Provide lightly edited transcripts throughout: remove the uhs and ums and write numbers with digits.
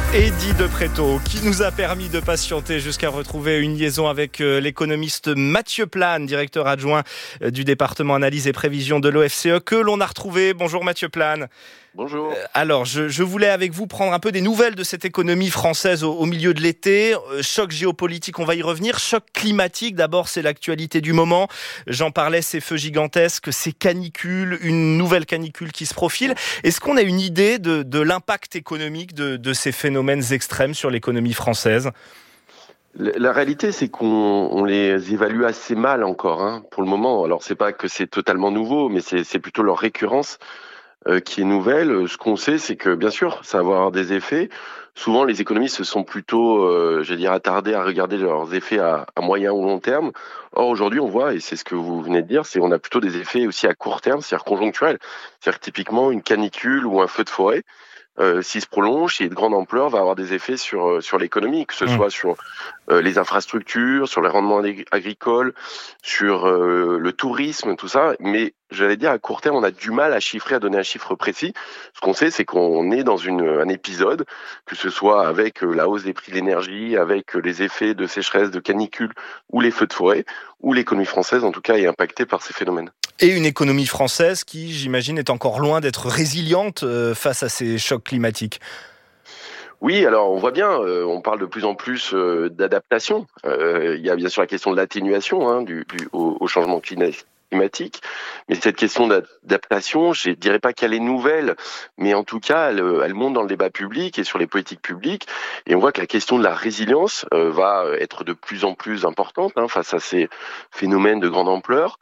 Eddy de Pretto, qui nous a permis de patienter jusqu'à retrouver une liaison avec l'économiste Mathieu Plane, directeur adjoint du département analyse et prévision de l'OFCE, que l'on a retrouvé. Bonjour Mathieu Plane. Bonjour. Alors, je voulais avec vous prendre un peu des nouvelles de cette économie française au milieu de l'été. Choc géopolitique, on va y revenir. Choc climatique, d'abord, c'est l'actualité du moment. J'en parlais, ces feux gigantesques, ces canicules, une nouvelle canicule qui se profile. Est-ce qu'on a une idée de l'impact économique de ces phénomènes extrêmes sur l'économie française ? La réalité, c'est qu'on les évalue assez mal encore, pour le moment. Alors, c'est pas que c'est totalement nouveau, mais c'est plutôt leur récurrence qui est nouvelle. Ce qu'on sait, c'est que, bien sûr, ça va avoir des effets. Souvent, les économistes se sont plutôt, attardés à regarder leurs effets à moyen ou long terme. Or, aujourd'hui, on voit, et c'est ce que vous venez de dire, c'est on a plutôt des effets aussi à court terme, c'est-à-dire conjoncturels. C'est-à-dire typiquement une canicule ou un feu de forêt. S'il se prolonge, s'il est de grande ampleur, va avoir des effets sur l'économie, que ce soit sur les infrastructures, sur les rendements agricoles, sur le tourisme, tout ça. Mais j'allais dire, à court terme, on a du mal à chiffrer, à donner un chiffre précis. Ce qu'on sait, c'est qu'on est dans un épisode, que ce soit avec la hausse des prix de l'énergie, avec les effets de sécheresse, de canicule ou les feux de forêt, où l'économie française, en tout cas, est impactée par ces phénomènes. Et une économie française qui, j'imagine, est encore loin d'être résiliente face à ces chocs climatiques. Oui, alors on voit bien, on parle de plus en plus d'adaptation. Il y a bien sûr la question de l'atténuation au changement climatique. Mais cette question d'adaptation, je ne dirais pas qu'elle est nouvelle, mais en tout cas, elle monte dans le débat public et sur les politiques publiques. Et on voit que la question de la résilience va être de plus en plus importante face à ces phénomènes de grande ampleur.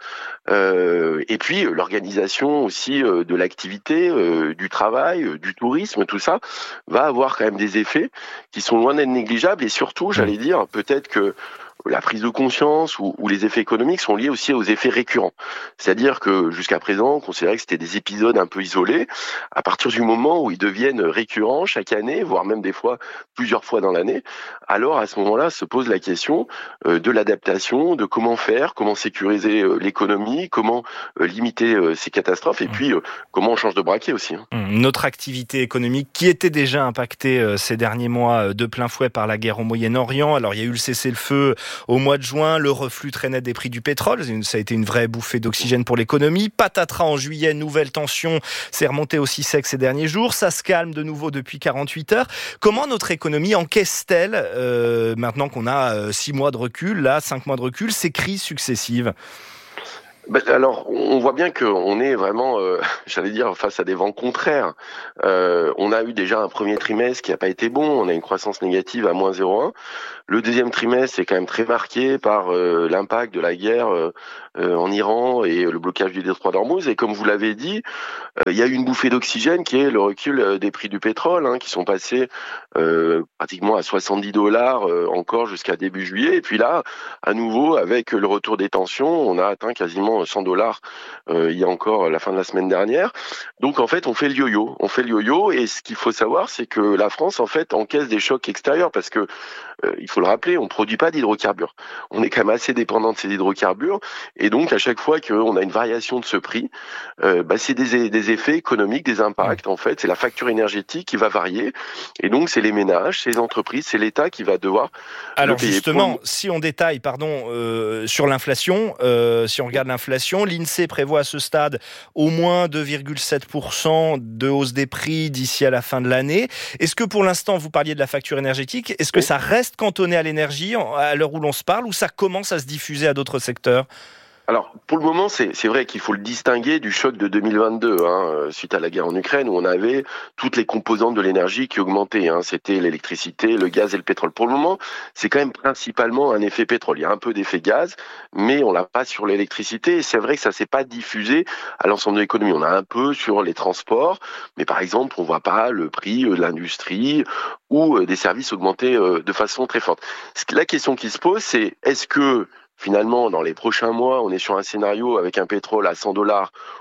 Et puis, l'organisation aussi de l'activité, du travail, du tourisme, tout ça, va avoir quand même des effets qui sont loin d'être négligeables. Et surtout, j'allais dire, peut-être que la prise de conscience ou les effets économiques sont liés aussi aux effets récurrents. C'est-à-dire que jusqu'à présent, on considérait que c'était des épisodes un peu isolés. À partir du moment où ils deviennent récurrents chaque année, voire même des fois plusieurs fois dans l'année, alors à ce moment-là se pose la question de l'adaptation, de comment faire, comment sécuriser l'économie, comment limiter ces catastrophes et puis comment on change de braquet aussi. Notre activité économique qui était déjà impactée ces derniers mois de plein fouet par la guerre au Moyen-Orient. Alors il y a eu le cessez-le-feu au mois de juin, le reflux très net des prix du pétrole, ça a été une vraie bouffée d'oxygène pour l'économie. Patatras en juillet, nouvelle tension, c'est remonté aussi sec ces derniers jours, ça se calme de nouveau depuis 48 heures. Comment notre économie encaisse-t-elle, maintenant qu'on a 6 mois de recul, là 5 mois de recul, ces crises successives ? Alors, on voit bien qu'on est vraiment, face à des vents contraires. On a eu déjà un premier trimestre qui n'a pas été bon, on a une croissance négative à moins 0,1. Le deuxième trimestre est quand même très marqué par l'impact de la guerre en Iran et le blocage du détroit d'Ormuz. Et comme vous l'avez dit, il y a eu une bouffée d'oxygène qui est le recul des prix du pétrole, qui sont passés pratiquement à $70 encore jusqu'à début juillet. Et puis là, à nouveau, avec le retour des tensions, on a atteint quasiment $100 il y a encore la fin de la semaine dernière. Donc en fait, on fait le yo-yo. Et ce qu'il faut savoir, c'est que la France, en fait, encaisse des chocs extérieurs parce que il faut le rappeler, on ne produit pas d'hydrocarbures. On est quand même assez dépendant de ces hydrocarbures. Et donc, à chaque fois qu'on a une variation de ce prix, c'est des effets économiques, des impacts. En fait, c'est la facture énergétique qui va varier. Et donc, c'est les ménages, c'est les entreprises, c'est l'État qui va devoir Alors le payer. justement, si on détaille, sur l'inflation, si on regarde l'inflation, l'INSEE prévoit à ce stade au moins 2,7% de hausse des prix d'ici à la fin de l'année. Est-ce que pour l'instant, vous parliez de la facture énergétique, est-ce que ça reste cantonné à l'énergie à l'heure où l'on se parle ou ça commence à se diffuser à d'autres secteurs ? Alors, pour le moment, c'est vrai qu'il faut le distinguer du choc de 2022, suite à la guerre en Ukraine, où on avait toutes les composantes de l'énergie qui augmentaient. C'était l'électricité, le gaz et le pétrole. Pour le moment, c'est quand même principalement un effet pétrole. Il y a un peu d'effet gaz, mais on l'a pas sur l'électricité. Et c'est vrai que ça s'est pas diffusé à l'ensemble de l'économie. On a un peu sur les transports, mais par exemple, on voit pas le prix de l'industrie ou des services augmenter de façon très forte. La question qui se pose, c'est est-ce que finalement, dans les prochains mois, on est sur un scénario avec un pétrole à $100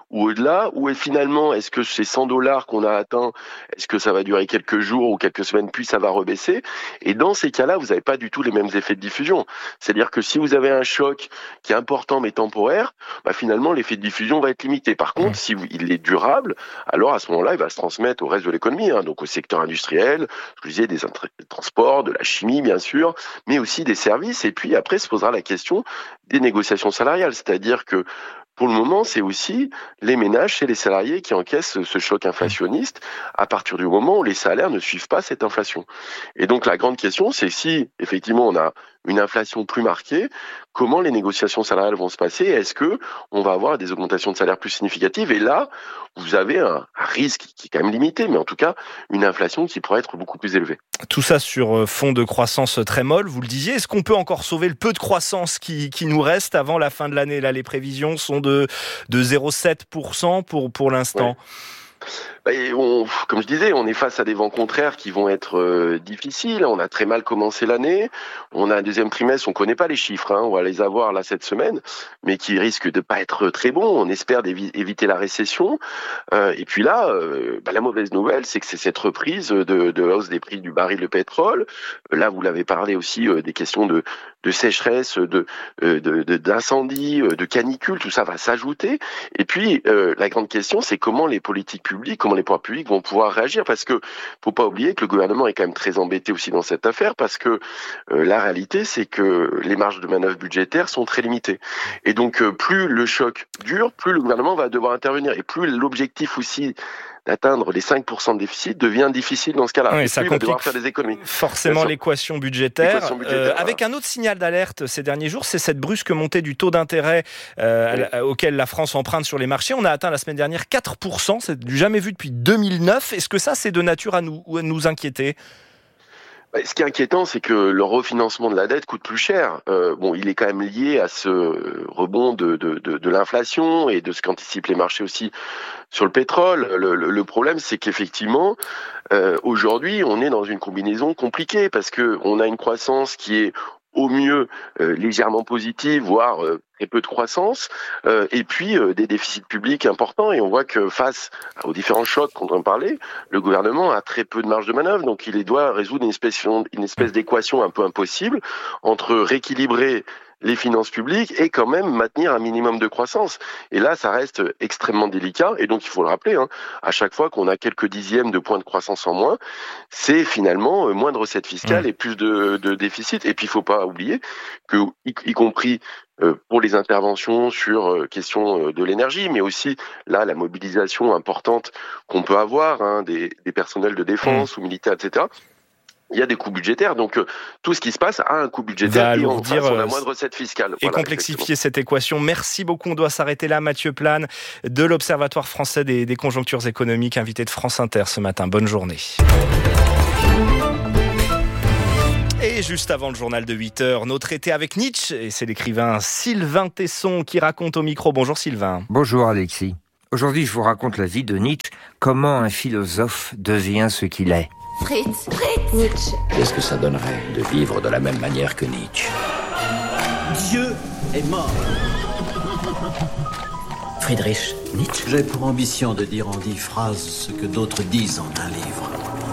ou au-delà, ou finalement, est-ce que ces $100 qu'on a atteints, est-ce que ça va durer quelques jours ou quelques semaines, puis ça va rebaisser? Et dans ces cas-là, vous n'avez pas du tout les mêmes effets de diffusion. C'est-à-dire que si vous avez un choc qui est important mais temporaire, finalement, l'effet de diffusion va être limité. Par contre, si il est durable, alors à ce moment-là, il va se transmettre au reste de l'économie, donc au secteur industriel, je disais, des transports, de la chimie, bien sûr, mais aussi des services. Et puis après, se posera la question des négociations salariales. C'est-à-dire que pour le moment, c'est aussi les ménages, c'est les salariés qui encaissent ce choc inflationniste à partir du moment où les salaires ne suivent pas cette inflation. Et donc la grande question, c'est si effectivement on a une inflation plus marquée, comment les négociations salariales vont se passer? Est-ce que on va avoir des augmentations de salaire plus significatives? Et là, vous avez un risque qui est quand même limité, mais en tout cas une inflation qui pourrait être beaucoup plus élevée. Tout ça sur fond de croissance très molle, vous le disiez. Est-ce qu'on peut encore sauver le peu de croissance qui nous reste avant la fin de l'année? Là, les prévisions sont de 0,7% pour l'instant. Ouais. Comme je disais, on est face à des vents contraires qui vont être difficiles. On a très mal commencé l'année. On a un deuxième trimestre, on connaît pas les chiffres, on va les avoir là cette semaine, mais qui risquent de pas être très bons. On espère éviter la récession. Et puis là, la mauvaise nouvelle, c'est que c'est cette reprise de hausse des prix du baril de pétrole. Là, vous l'avez parlé aussi des questions de sécheresse, d'incendie, de canicule, tout ça va s'ajouter. Et puis, la grande question, c'est comment les politiques publiques, comment les pouvoirs publics vont pouvoir réagir, parce que faut pas oublier que le gouvernement est quand même très embêté aussi dans cette affaire, parce que la réalité, c'est que les marges de manœuvre budgétaires sont très limitées. Et donc, plus le choc dure, plus le gouvernement va devoir intervenir, et plus l'objectif aussi d'atteindre les 5% de déficit devient difficile dans ce cas-là. Oui, ça complique devoir faire des économies. Forcément l'équation budgétaire. Avec un autre signal d'alerte ces derniers jours, c'est cette brusque montée du taux d'intérêt auquel la France emprunte sur les marchés. On a atteint la semaine dernière 4%, c'est du jamais vu depuis 2009. Est-ce que ça, c'est de nature à nous inquiéter ? Ce qui est inquiétant, c'est que le refinancement de la dette coûte plus cher. Il est quand même lié à ce rebond de l'inflation et de ce qu'anticipent les marchés aussi sur le pétrole. Le problème, c'est qu'effectivement, aujourd'hui, on est dans une combinaison compliquée parce que on a une croissance qui est au mieux légèrement positive, voire très peu de croissance, et puis des déficits publics importants. Et on voit que face aux différents chocs dont on parlait, le gouvernement a très peu de marge de manœuvre, donc il doit résoudre une espèce d'équation un peu impossible entre rééquilibrer les finances publiques et quand même maintenir un minimum de croissance. Et là, ça reste extrêmement délicat. Et donc, il faut le rappeler, à chaque fois qu'on a quelques dixièmes de points de croissance en moins, c'est finalement moins de recettes fiscales et plus de déficit. Et puis, il ne faut pas oublier que, y compris pour les interventions sur question de l'énergie, mais aussi là, la mobilisation importante qu'on peut avoir des personnels de défense ou militaires, etc., il y a des coûts budgétaires, donc tout ce qui se passe a un coût budgétaire et on a moins de recettes fiscales. Et complexifier cette équation. Merci beaucoup, on doit s'arrêter là. Mathieu Plane de l'Observatoire français des conjonctures économiques, invité de France Inter ce matin. Bonne journée. Et juste avant le journal de 8h, notre été avec Nietzsche, et c'est l'écrivain Sylvain Tesson qui raconte au micro. Bonjour Sylvain. Bonjour Alexis. Aujourd'hui, je vous raconte la vie de Nietzsche, comment un philosophe devient ce qu'il est. Fritz, Nietzsche. Qu'est-ce que ça donnerait de vivre de la même manière que Nietzsche? Dieu est mort. Friedrich Nietzsche. J'ai pour ambition de dire en 10 phrases ce que d'autres disent en un livre.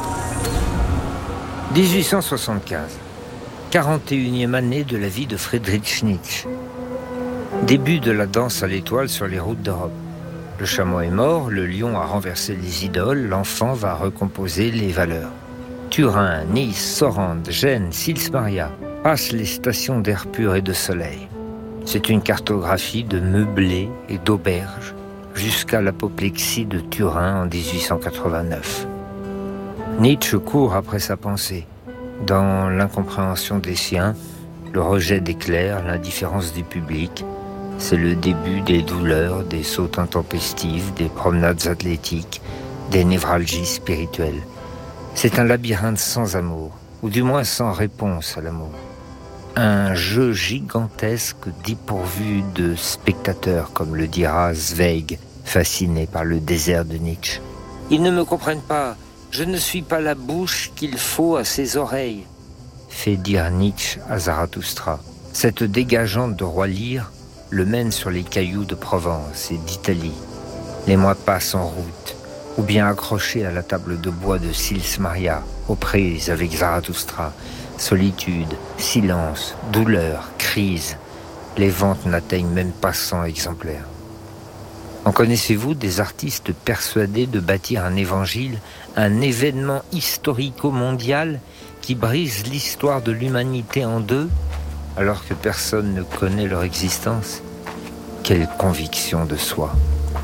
1875. 41e année de la vie de Friedrich Nietzsche. Début de la danse à l'étoile sur les routes d'Europe. Le chameau est mort, le lion a renversé les idoles, l'enfant va recomposer les valeurs. Turin, Nice, Sorrente, Gênes, Sils Maria passent les stations d'air pur et de soleil. C'est une cartographie de meublés et d'auberges jusqu'à l'apoplexie de Turin en 1889. Nietzsche court après sa pensée. Dans l'incompréhension des siens, le rejet des clercs, l'indifférence du public, c'est le début des douleurs, des sautes intempestives, des promenades athlétiques, des névralgies spirituelles. C'est un labyrinthe sans amour, ou du moins sans réponse à l'amour. Un jeu gigantesque dépourvu de spectateurs, comme le dira Zweig, fasciné par le désert de Nietzsche. Ils ne me comprennent pas, je ne suis pas la bouche qu'il faut à ses oreilles, fait dire Nietzsche à Zarathustra. Cette dégageante de roi Lear le mène sur les cailloux de Provence et d'Italie. Les mois passent en route, ou bien accrochés à la table de bois de Sils Maria, aux prises avec Zarathustra. Solitude, silence, douleur, crise. Les ventes n'atteignent même pas 100 exemplaires. En connaissez-vous des artistes persuadés de bâtir un évangile, un événement historico-mondial qui brise l'histoire de l'humanité en deux, alors que personne ne connaît leur existence? Quelle conviction de soi!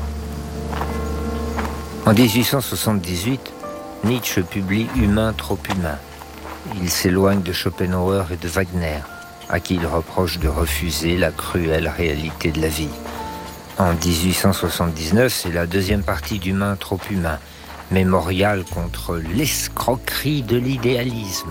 En 1878, Nietzsche publie « Humain trop humain ». Il s'éloigne de Schopenhauer et de Wagner, à qui il reproche de refuser la cruelle réalité de la vie. En 1879, c'est la deuxième partie d'Humain trop humain, mémorial contre l'escroquerie de l'idéalisme.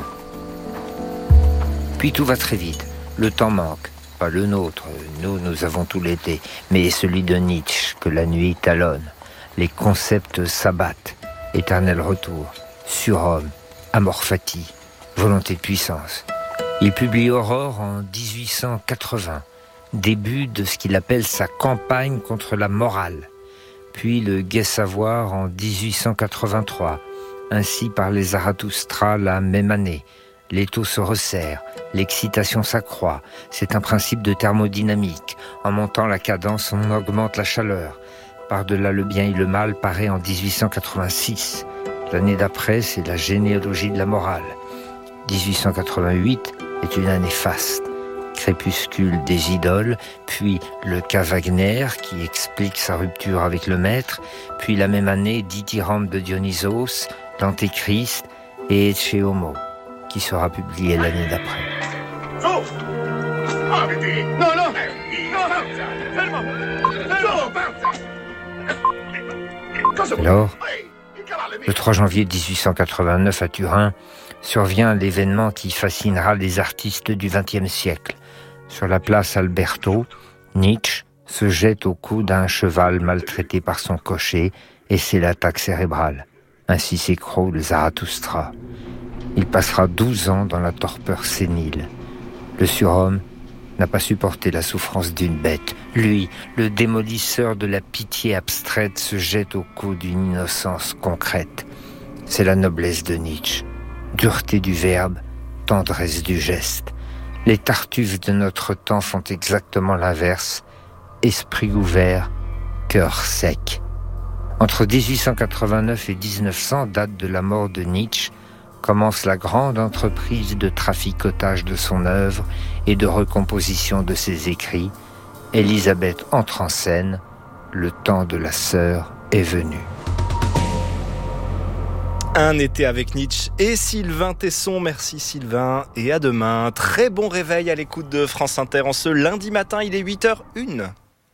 Puis tout va très vite, le temps manque, pas le nôtre, nous avons tout l'été, mais celui de Nietzsche que la nuit talonne. Les concepts s'abattent, éternel retour, surhomme, amor fati, volonté de puissance. Il publie Aurore en 1880, début de ce qu'il appelle sa campagne contre la morale. Puis le Gai Savoir en 1883, ainsi parlait Zarathustra la même année. L'étau se resserre, l'excitation s'accroît, c'est un principe de thermodynamique. En montant la cadence, on augmente la chaleur. Par-delà le bien et le mal paraît en 1886. L'année d'après, c'est la généalogie de la morale. 1888 est une année faste. Crépuscule des idoles, puis le cas Wagner qui explique sa rupture avec le maître, puis la même année Dithyrambe de Dionysos, l'Antéchrist et Ecce Homo, qui sera publié l'année d'après. Alors, le 3 janvier 1889 à Turin, survient l'événement qui fascinera les artistes du XXe siècle. Sur la place Alberto, Nietzsche se jette au cou d'un cheval maltraité par son cocher et c'est l'attaque cérébrale. Ainsi s'écroule Zarathustra. Il passera 12 ans dans la torpeur sénile. Le surhomme n'a pas supporté la souffrance d'une bête. Lui, le démolisseur de la pitié abstraite, se jette au cou d'une innocence concrète. C'est la noblesse de Nietzsche. Dureté du verbe, tendresse du geste. Les Tartuffes de notre temps font exactement l'inverse. Esprit ouvert, cœur sec. Entre 1889 et 1900, date de la mort de Nietzsche, commence la grande entreprise de traficotage de son œuvre et de recomposition de ses écrits. Élisabeth entre en scène. Le temps de la sœur est venu. Un été avec Nietzsche et Sylvain Tesson. Merci Sylvain et à demain. Très bon réveil à l'écoute de France Inter en ce lundi matin, il est 8h01.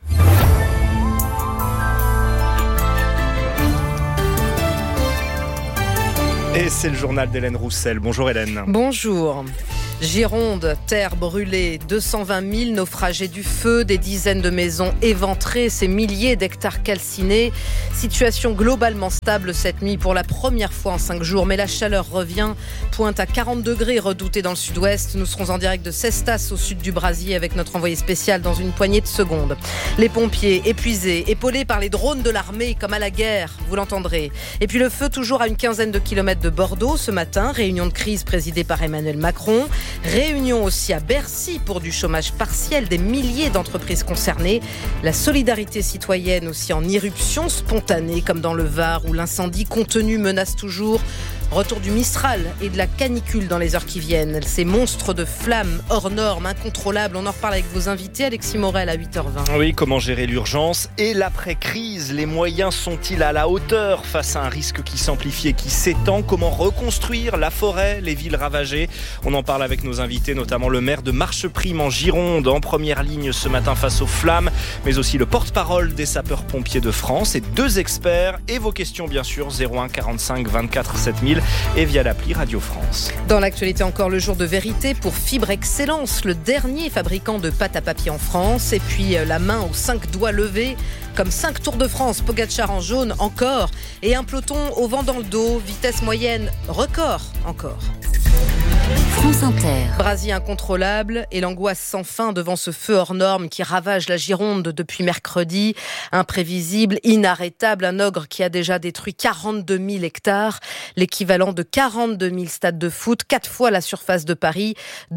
Et c'est le journal d'Hélène Roussel. Bonjour Hélène. Bonjour. Gironde, terre brûlée, 220 000 naufragés du feu, des dizaines de maisons éventrées, ces milliers d'hectares calcinés. Situation globalement stable cette nuit pour la première fois en 5 jours, mais la chaleur revient. Pointe à 40 degrés redoutée dans le sud-ouest. Nous serons en direct de Cestas au sud du Brasier avec notre envoyé spécial dans une poignée de secondes. Les pompiers épuisés, épaulés par les drones de l'armée comme à la guerre, vous l'entendrez. Et puis le feu toujours à une quinzaine de kilomètres de Bordeaux ce matin, réunion de crise présidée par Emmanuel Macron. Réunion aussi à Bercy pour du chômage partiel, des milliers d'entreprises concernées. La solidarité citoyenne aussi en irruption spontanée comme dans le Var où l'incendie contenu menace toujours. Retour du Mistral et de la canicule dans les heures qui viennent. Ces monstres de flammes hors normes, incontrôlables. On en reparle avec vos invités. Alexis Morel à 8h20. Oui, comment gérer l'urgence et l'après-crise? Les moyens sont-ils à la hauteur face à un risque qui s'amplifie et qui s'étend? Comment reconstruire la forêt, les villes ravagées? On en parle avec nos invités, notamment le maire de Marcheprime en Gironde, en première ligne ce matin face aux flammes, mais aussi le porte-parole des sapeurs-pompiers de France et 2 experts. Et vos questions, bien sûr, 01 45 24 7000 et via l'appli Radio France. Dans l'actualité encore, le jour de vérité pour Fibre Excellence, le dernier fabricant de pâte à papier en France. Et puis la main aux 5 doigts levés, comme 5 Tours de France, Pogacar en jaune encore. Et un peloton au vent dans le dos, vitesse moyenne record encore. France Inter. Brasie incontrôlable et l'angoisse sans fin devant ce feu hors norme qui ravage la Gironde depuis mercredi. Imprévisible, inarrêtable, un ogre qui a déjà détruit 42 000 hectares, l'équivalent de 42 000 stades de foot, 4 fois la surface de Paris,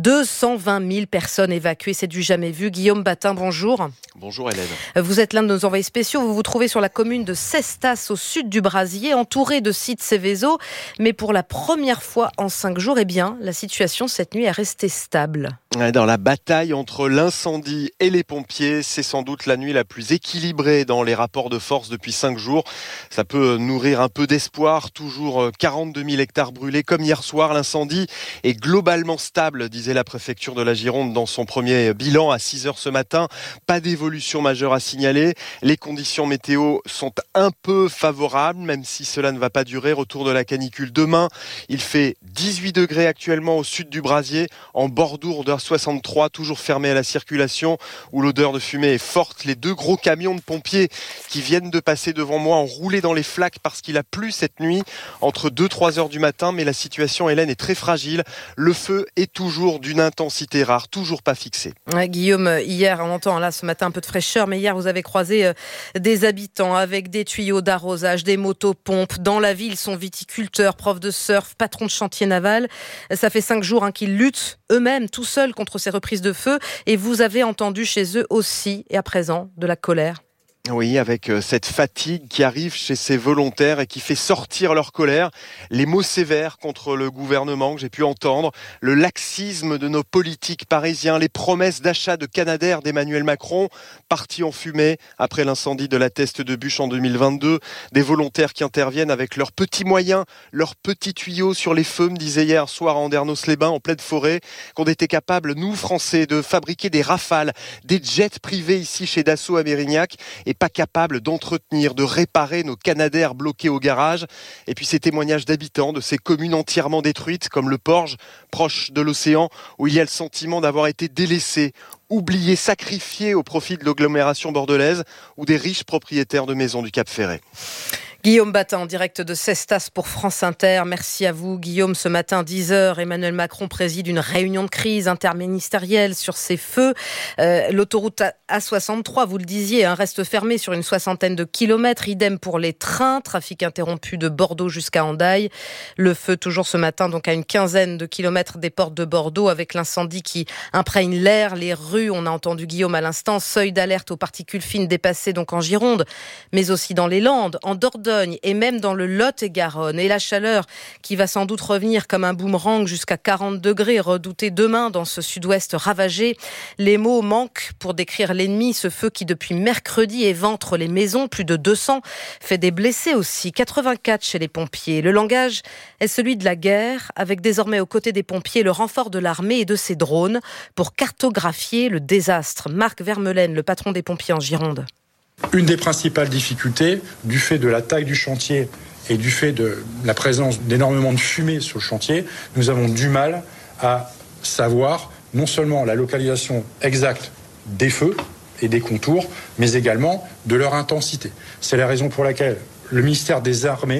220 000 personnes évacuées, c'est du jamais vu. Guillaume Batin, bonjour. Bonjour Hélène. Vous êtes l'un de nos envoyés spéciaux, vous vous trouvez sur la commune de Cestas au sud du Brasier, entouré de sites Seveso, mais pour la première fois en 5 jours, la situation cette nuit est restée stable. Dans la bataille entre l'incendie et les pompiers, c'est sans doute la nuit la plus équilibrée dans les rapports de force depuis 5 jours. Ça peut nourrir un peu d'espoir. Toujours 42 000 hectares brûlés comme hier soir. L'incendie est globalement stable, disait la préfecture de la Gironde dans son premier bilan à 6h ce matin. Pas d'évolution majeure à signaler. Les conditions météo sont un peu favorables, même si cela ne va pas durer. Retour de la canicule demain. Il fait 18 degrés actuellement au sud du Brasier, en bordure de 63, toujours fermé à la circulation, où l'odeur de fumée est forte. Les 2 gros camions de pompiers qui viennent de passer devant moi ont roulé dans les flaques parce qu'il a plu cette nuit entre 2-3 heures du matin, mais la situation, Hélène, est très fragile. Le feu est toujours d'une intensité rare, toujours pas fixé. Guillaume, hier, on entend là ce matin un peu de fraîcheur, mais hier vous avez croisé des habitants avec des tuyaux d'arrosage, des motopompes. Dans la ville, ils sont viticulteurs, profs de surf, patrons de chantier naval. Ça fait 5 jours qu'ils luttent eux-mêmes, tout seuls, contre ces reprises de feu. Et vous avez entendu chez eux aussi, et à présent, de la colère. Oui, avec cette fatigue qui arrive chez ces volontaires et qui fait sortir leur colère, les mots sévères contre le gouvernement que j'ai pu entendre, le laxisme de nos politiques parisiens, les promesses d'achat de Canadair d'Emmanuel Macron, partis en fumée après l'incendie de la Teste de Buch en 2022, des volontaires qui interviennent avec leurs petits moyens, leurs petits tuyaux sur les feux, me disait hier soir à Andernos-les-Bains, en pleine forêt, qu'on était capables, nous Français, de fabriquer des Rafales, des jets privés ici chez Dassault à Mérignac, et pas capable d'entretenir, de réparer nos Canadair bloqués au garage. Et puis ces témoignages d'habitants de ces communes entièrement détruites, comme le Porge, proche de l'océan, où il y a le sentiment d'avoir été délaissés, oubliés, sacrifiés au profit de l'agglomération bordelaise ou des riches propriétaires de maisons du Cap Ferret. Guillaume Batin, en direct de Cestas pour France Inter. Merci à vous, Guillaume. Ce matin, 10h, Emmanuel Macron préside une réunion de crise interministérielle sur ces feux. L'autoroute A63, vous le disiez, reste fermée sur une 60aine de kilomètres. Idem pour les trains. Trafic interrompu de Bordeaux jusqu'à Hendaye. Le feu, toujours ce matin, donc à une 15aine de kilomètres des portes de Bordeaux, avec l'incendie qui imprègne l'air, les rues. On a entendu Guillaume à l'instant. Seuil d'alerte aux particules fines dépassé donc en Gironde, mais aussi dans les Landes, en Dordogne et même dans le Lot-et-Garonne. Et la chaleur qui va sans doute revenir comme un boomerang jusqu'à 40 degrés, redouté demain dans ce sud-ouest ravagé. Les mots manquent pour décrire l'ennemi, ce feu qui depuis mercredi éventre les maisons, plus de 200, fait des blessés aussi, 84 chez les pompiers. Le langage est celui de la guerre, avec désormais aux côtés des pompiers le renfort de l'armée et de ses drones pour cartographier le désastre. Marc Vermeulen, le patron des pompiers en Gironde. Une des principales difficultés, du fait de la taille du chantier et du fait de la présence d'énormément de fumée sur le chantier, nous avons du mal à savoir non seulement la localisation exacte des feux et des contours, mais également de leur intensité. C'est la raison pour laquelle le ministère des Armées